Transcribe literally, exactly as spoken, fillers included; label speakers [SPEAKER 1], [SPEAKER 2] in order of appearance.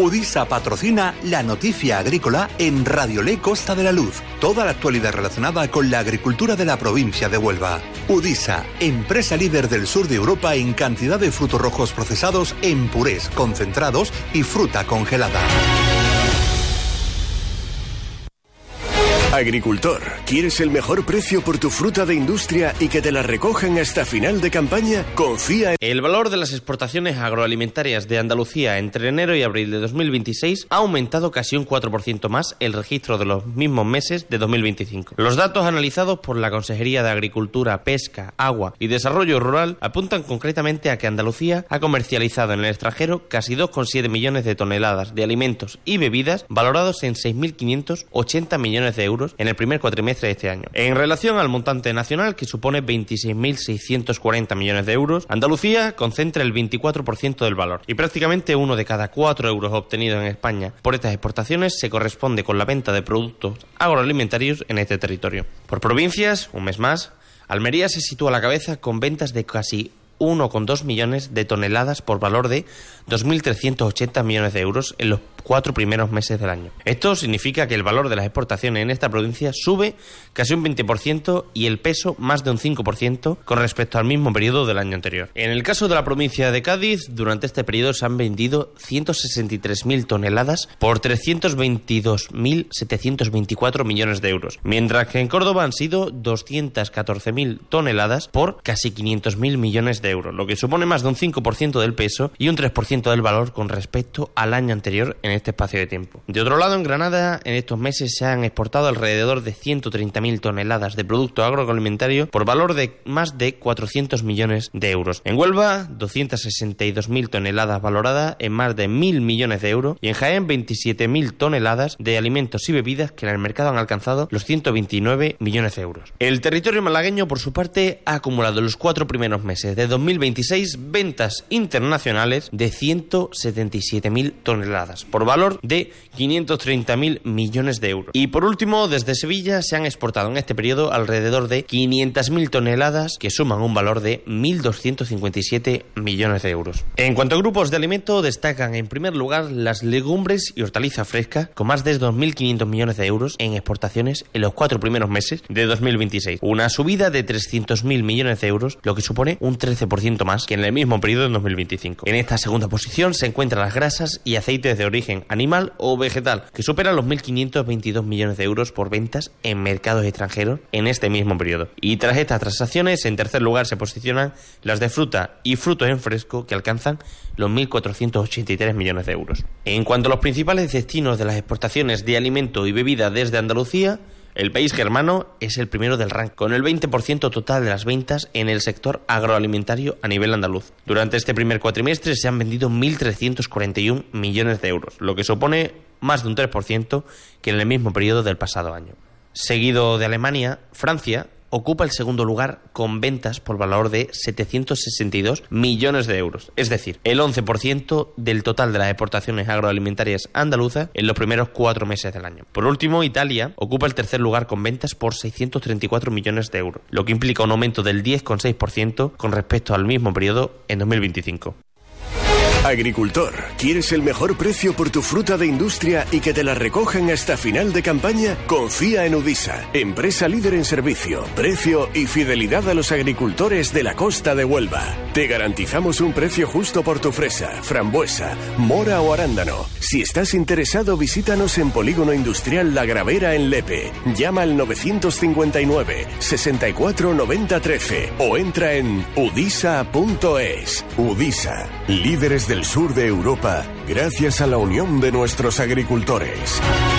[SPEAKER 1] Udisa patrocina la noticia agrícola en Radio Le Costa de la Luz. Toda la actualidad relacionada con la agricultura de la provincia de Huelva. Udisa, empresa líder del sur de Europa en cantidad de frutos rojos procesados en purés, concentrados y fruta congelada.
[SPEAKER 2] Agricultor, ¿quieres el mejor precio por tu fruta de industria y que te la recojan hasta final de campaña? Confía en...
[SPEAKER 3] El valor de las exportaciones agroalimentarias de Andalucía entre enero y abril de dos mil veintiséis ha aumentado casi un cuatro por ciento más el registro de los mismos meses de dos mil veinticinco. Los datos analizados por la Consejería de Agricultura, Pesca, Agua y Desarrollo Rural apuntan concretamente a que Andalucía ha comercializado en el extranjero casi dos coma siete millones de toneladas de alimentos y bebidas valorados en seis mil quinientos ochenta millones de euros en el primer cuatrimestre de este año. En relación al montante nacional, que supone veintiséis mil seiscientos cuarenta millones de euros, Andalucía concentra el veinticuatro por ciento del valor y prácticamente uno de cada cuatro euros obtenidos en España por estas exportaciones se corresponde con la venta de productos agroalimentarios en este territorio. Por provincias, un mes más, Almería se sitúa a la cabeza con ventas de casi uno coma dos millones de toneladas por valor de dos mil trescientos ochenta millones de euros en los cuatro primeros meses del año. Esto significa que el valor de las exportaciones en esta provincia sube casi un veinte por ciento y el peso más de un cinco por ciento con respecto al mismo periodo del año anterior. En el caso de la provincia de Cádiz, durante este periodo se han vendido ciento sesenta y tres mil toneladas por trescientos veintidós mil setecientos veinticuatro millones de euros, mientras que en Córdoba han sido doscientas catorce mil toneladas por casi quinientos mil millones de euros, lo que supone más de un cinco por ciento del peso y un tres por ciento del valor con respecto al año anterior en este espacio de tiempo. De otro lado, en Granada, en estos meses se han exportado alrededor de ciento treinta mil toneladas de producto agroalimentario por valor de más de cuatrocientos millones de euros. En Huelva, doscientas sesenta y dos mil toneladas valoradas en más de mil millones de euros y en Jaén, veintisiete mil toneladas de alimentos y bebidas que en el mercado han alcanzado los ciento veintinueve millones de euros. El territorio malagueño, por su parte, ha acumulado en los cuatro primeros meses de dos mil veintiséis ventas internacionales de ciento setenta y siete mil toneladas por valor de quinientos treinta mil millones de euros. Y por último, desde Sevilla se han exportado en este periodo alrededor de quinientas mil toneladas que suman un valor de mil doscientos cincuenta y siete millones de euros. En cuanto a grupos de alimento, destacan en primer lugar las legumbres y hortalizas frescas con más de dos mil quinientos millones de euros en exportaciones en los cuatro primeros meses de dos mil veintiséis. Una subida de trescientos mil millones de euros, lo que supone un trece por ciento más que en el mismo periodo en dos mil veinticinco. En esta segunda posición se encuentran las grasas y aceites de origen animal o vegetal, que superan los mil quinientos veintidós millones de euros por ventas en mercados extranjeros en este mismo periodo. Y tras estas transacciones, en tercer lugar se posicionan las de fruta y frutos en fresco, que alcanzan los mil cuatrocientos ochenta y tres millones de euros. En cuanto a los principales destinos de las exportaciones de alimento y bebida desde Andalucía, el país germano es el primero del ranking, con el veinte por ciento total de las ventas en el sector agroalimentario a nivel andaluz. Durante este primer cuatrimestre se han vendido mil trescientos cuarenta y uno millones de euros, lo que supone más de un tres por ciento que en el mismo periodo del pasado año. Seguido de Alemania, Francia ocupa el segundo lugar con ventas por valor de setecientos sesenta y dos millones de euros, es decir, el once por ciento del total de las exportaciones agroalimentarias andaluzas en los primeros cuatro meses del año. Por último, Italia ocupa el tercer lugar con ventas por seiscientos treinta y cuatro millones de euros, lo que implica un aumento del diez coma seis por ciento con respecto al mismo periodo en dos mil veinticinco.
[SPEAKER 2] Agricultor, ¿quieres el mejor precio por tu fruta de industria y que te la recojan hasta final de campaña? Confía en Udisa, empresa líder en servicio, precio y fidelidad a los agricultores de la costa de Huelva. Te garantizamos un precio justo por tu fresa, frambuesa, mora o arándano. Si estás interesado, visítanos en Polígono Industrial La Gravera en Lepe. Llama al novecientos cincuenta y nueve, sesenta y cuatro, noventa, trece o entra en udisa punto es. Udisa, líderes del sur de Europa, gracias a la unión de nuestros agricultores.